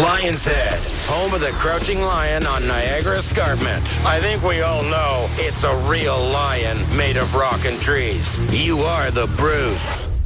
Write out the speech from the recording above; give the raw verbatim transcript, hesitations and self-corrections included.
Lion's Head, home of the Crouching Lion on Niagara Escarpment. I think we all know it's a real lion made of rock and trees. You are the Bruce.